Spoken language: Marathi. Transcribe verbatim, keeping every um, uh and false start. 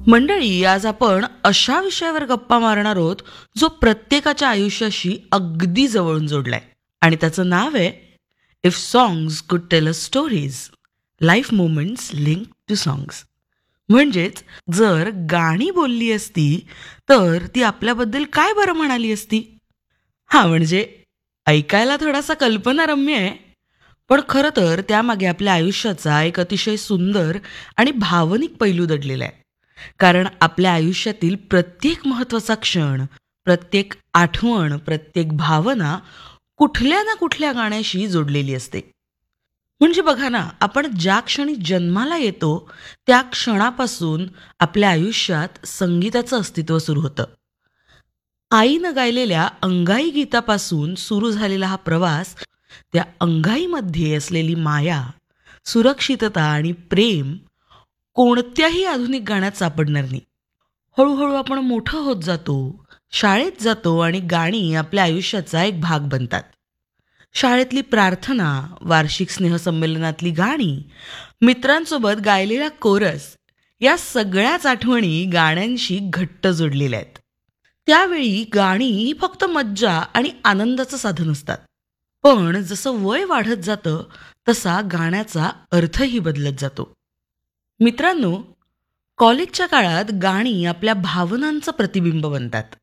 मंडळी, आज आपण अशा विषयावर गप्पा मारणार आहोत जो प्रत्येकाच्या आयुष्याशी अगदी जवळून जोडलाय. आणि त्याचं नाव आहे इफ सॉंग्स कुड tell us stories, life moments link to songs. म्हणजेच जर गाणी बोलली असती तर ती आपल्याबद्दल काय बरं म्हणाली असती. हा म्हणजे ऐकायला थोडासा कल्पनारम्य आहे, पण खरं तर त्यामागे आपल्या आयुष्याचा एक अतिशय सुंदर आणि भावनिक पैलू दडलेला आहे. कारण आपल्या आयुष्यातील प्रत्येक महत्त्वाचा क्षण, प्रत्येक आठवण, प्रत्येक भावना कुठल्या ना कुठल्या गाण्याशी जोडलेली असते. म्हणजे बघा ना, आपण ज्या क्षणी जन्माला येतो त्या क्षणापासून आपल्या आयुष्यात संगीताचं अस्तित्व सुरू होतं. आईनं गायलेल्या अंगाई गीतापासून सुरू झालेला हा प्रवास, त्या अंगाईमध्ये असलेली माया, सुरक्षितता आणि प्रेम कोणत्याही आधुनिक गाण्यात सापडणार नाही. हळूहळू आपण मोठं होत जातो, शाळेत जातो आणि गाणी आपल्या आयुष्याचा एक भाग बनतात. शाळेतली प्रार्थना, वार्षिक स्नेहसंमेलनातली गाणी, मित्रांसोबत गायलेला कोरस, या सगळ्याच आठवणी गाण्यांशी घट्ट जोडलेल्या आहेत. त्यावेळी गाणी ही फक्त मज्जा आणि आनंदाचं साधन असतात. पण जसं वय वाढत जातं तसा गाण्याचा अर्थही बदलत जातो. मित्रांनो, कॉलेजच्या काळात गाणी आपल्या भावनांचं प्रतिबिंब बनतात.